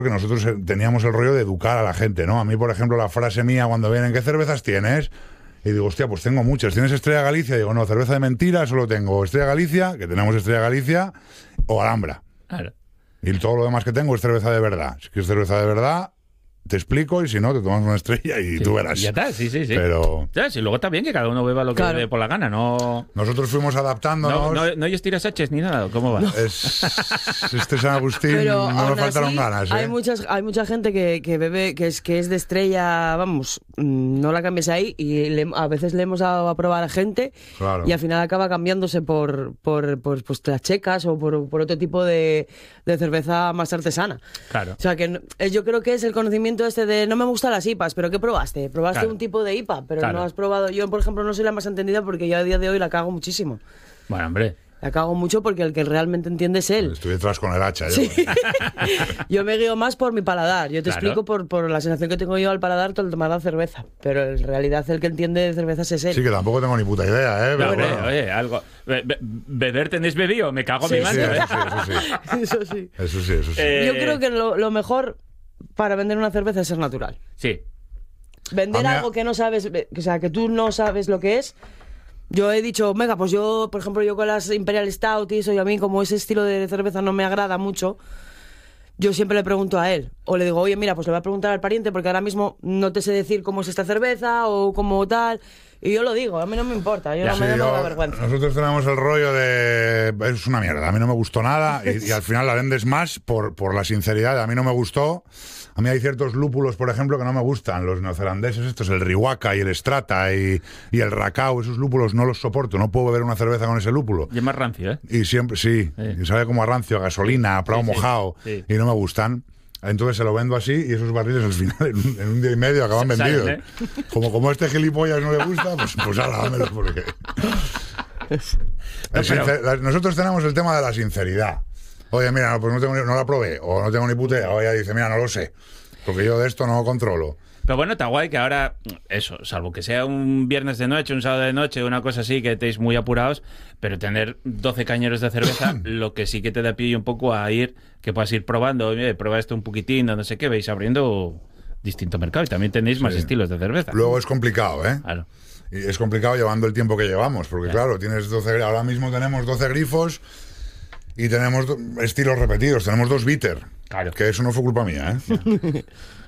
que nosotros teníamos el rollo de educar a la gente, ¿no? A mí, por ejemplo, la frase mía cuando vienen, ¿qué cervezas tienes? Y digo, hostia, pues tengo muchas. ¿Tienes Estrella Galicia? Digo, no, cerveza de mentira, solo tengo Estrella Galicia, que tenemos Estrella Galicia, o Alhambra. Claro. Y todo lo demás que tengo es cerveza de verdad. Si quieres cerveza de verdad, te explico, y si no, te tomas una estrella y tú verás. Ya está, sí. Pero Sí, luego está bien que cada uno beba lo que le dé por la gana, no... nosotros fuimos adaptándonos. No hay estiras hachas ni nada, ¿cómo va? Este San Agustín, pero no aún me faltaron así, ganas, ¿eh? Hay mucha gente que bebe, que es de Estrella, vamos, no la cambies ahí, y a veces le hemos dado a probar a gente, Claro. y al final acaba cambiándose por pues, las checas o por otro tipo de cerveza más artesana. Claro. O sea, que yo creo que es el conocimiento este de no me gustan las IPAs, pero ¿qué probaste? Probaste Claro. un tipo de IPA, pero Claro. no has probado. Yo, por ejemplo, no soy la más entendida porque yo a día de hoy la cago muchísimo. Bueno, hombre. La cago mucho porque el que realmente entiende es él. Estoy detrás con el hacha. Sí. Yo me guío más por mi paladar. Yo te Claro. explico por la sensación que tengo yo al paladar al tomar la cerveza. Pero en realidad el que entiende de cervezas es él. Sí, que tampoco tengo ni puta idea, ¿eh? Pero Hombre, bueno. oye, algo... ¿Beber tenéis bebido? Me cago en mi Sí, madre. Eso sí. Eso sí. Yo creo que lo mejor para vender una cerveza es ser natural. Sí. Vender A mí- algo que no sabes, o sea, que tú no sabes lo que es. Yo he dicho, venga, pues yo, por ejemplo, yo con las Imperial Stout y eso, y a mí como ese estilo de cerveza no me agrada mucho, yo siempre le pregunto a él. O le digo, oye, mira, pues le voy a preguntar al pariente porque ahora mismo no te sé decir cómo es esta cerveza o cómo tal. Y yo lo digo, a mí no me importa, yo Ya. no me Sí, da vergüenza. nosotros tenemos el rollo de... Es una mierda, a mí no me gustó nada y al final la vendes más por la sinceridad. A mí no me gustó. A mí hay ciertos lúpulos, por ejemplo, que no me gustan. Los neozelandeses estos, el Riwaka y el Strata y el Rakau, esos lúpulos no los soporto. No puedo beber una cerveza con ese lúpulo. Y es más rancio, ¿eh? Y siempre, sí, y sabe como a rancio, a gasolina, a plomo Sí, sí, mojado, sí. y no me gustan. Entonces se lo vendo así y esos barriles al final, en un día y medio, acaban Salen, vendidos. Como a este gilipollas no le gusta, pues ahora dámelo porque... Nosotros tenemos el tema de la sinceridad. Oye, mira, pues no la probé, o no tengo ni puta idea. O ella dice, mira, no lo sé, porque yo de esto no controlo. Pero bueno, está guay que ahora, eso, salvo que sea un viernes de noche, un sábado de noche, una cosa así, que estéis muy apurados, pero tener 12 cañeros de cerveza, lo que sí que te da pie un poco a ir, que puedas ir probando, oye, prueba esto un poquitín, o no sé qué, veis abriendo distinto mercado y también tenéis más estilos de cerveza. Luego es complicado, ¿eh? Claro. Y es complicado llevando el tiempo que llevamos, porque claro, tienes 12, ahora mismo tenemos 12 grifos y tenemos estilos repetidos, tenemos 2 bitter, Claro. que eso no fue culpa mía, ¿eh?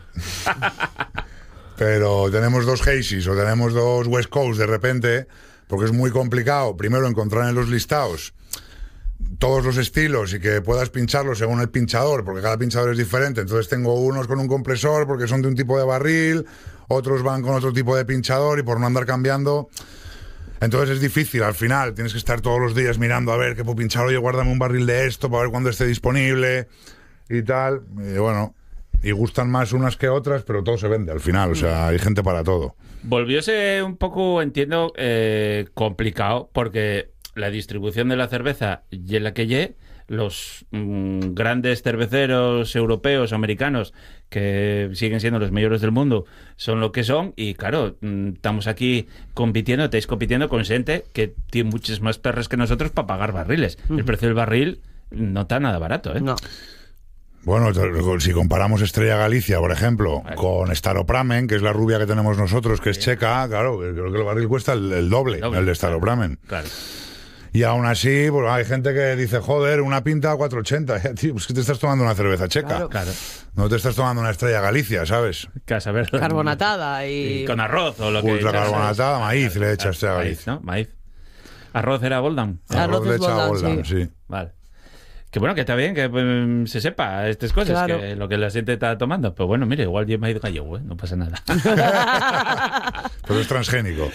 Pero tenemos 2 Hazy's o tenemos 2 West Coast de repente, porque es muy complicado primero encontrar en los listados todos los estilos y que puedas pincharlos según el pinchador, porque cada pinchador es diferente. Entonces tengo unos con un compresor porque son de un tipo de barril, otros van con otro tipo de pinchador y por no andar cambiando. Entonces es difícil, al final tienes que estar todos los días mirando a ver qué puedo pinchar, oye, guárdame un barril de esto para ver cuándo esté disponible y tal. Y bueno, y gustan más unas que otras, pero todo se vende al final, o sea, hay gente para todo. Volvióse un poco, entiendo, complicado, porque la distribución de la cerveza y en la que los grandes cerveceros europeos, americanos, que siguen siendo los mayores del mundo, son lo que son, y claro, estamos aquí estáis compitiendo con gente que tiene muchas más perras que nosotros para pagar barriles. El precio del barril no está nada barato, ¿eh? No. Bueno, si comparamos Estrella Galicia, por ejemplo, con Staropramen, que es la rubia que tenemos nosotros, que es checa, claro, creo que el barril cuesta el doble, el de Staropramen. Claro. Y aún así, pues, hay gente que dice, joder, una pinta a 4,80. Ya, tío, pues que te estás tomando una cerveza checa. Claro. No te estás tomando una Estrella Galicia, ¿sabes? Que a saber- Carbonatada y... con arroz o lo que... Ultra echas, carbonatada, maíz le echas Estrella maíz, Galicia. ¿no? Maíz. Arroz era Boldam. Arroz le es echa Boldam, Boldam, sí. Vale. Que bueno, que está bien que se sepa estas cosas, Claro. que lo que la gente está tomando. Pero bueno, mire, igual yo maíz gallego, ¿eh? No pasa nada. Pero es transgénico.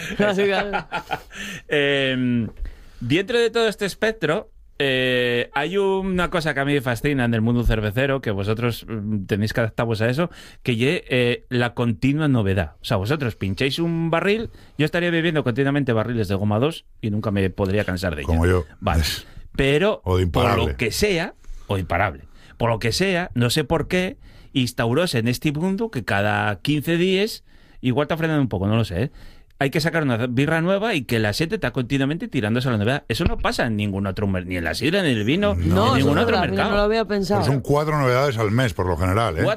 Dentro de todo este espectro, hay una cosa que a mí me fascina en el mundo cervecero, que vosotros tenéis que adaptaros a eso, que es la continua novedad. O sea, vosotros pincháis un barril, yo estaría bebiendo continuamente barriles de goma 2 y nunca me podría cansar de ello. Como yo. Vale. Pero, O de por imparable. lo que sea, o imparable, por lo que sea, no sé por qué, instauróse en este mundo que cada 15 días, igual te frenan un poco, no lo sé, ¿eh? Hay que sacar una birra nueva y que la gente está continuamente tirándose a la novedad. Eso no pasa en ningún otro mercado, ni en la sidra, ni en el vino, No, en eso ningún es otro verdad, yo mercado. no lo había pensado. Pero son 4 novedades al mes, por lo general, ¿eh?